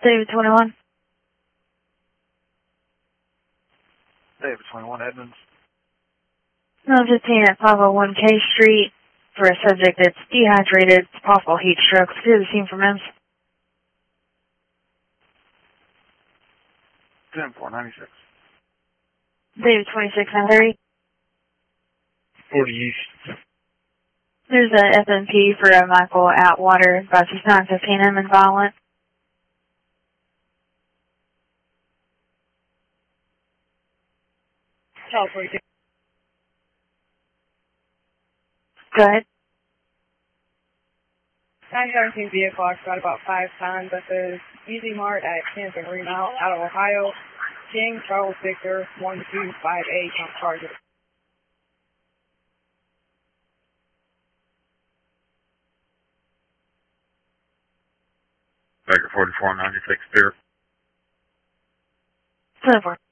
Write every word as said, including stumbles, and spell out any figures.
David twenty-one. David twenty-one, Edmonds. I'm fifteen at five oh one K Street for a subject that's dehydrated, possible heat stroke. Clear the scene from M S. ten four ninety-six. David twenty-six nine thirty. forty East. There's a F M P for a Michael Atwater, about nine fifteen M and violent. twelve forty-two. Go ahead. nine seventeen vehicle, I've got about five times. That says Easy Mart at Kansas Remount out of Ohio. King Charles Victor one two five eight on target. Baker forty-four ninety-six, Pier. ten four.